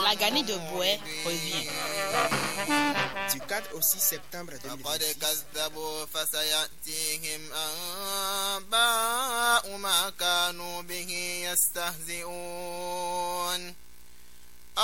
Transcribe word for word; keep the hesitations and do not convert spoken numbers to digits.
Pagani de Boué revient. Du quatre au six septembre deux mille vingt-six. كذبوا فسيأتيهم أنباء ما كانوا به يستهزئون.